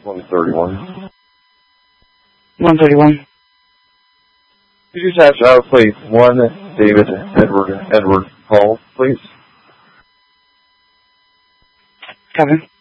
131. 131. Could you attach out plate 1, David Edward Hall, please? Kevin.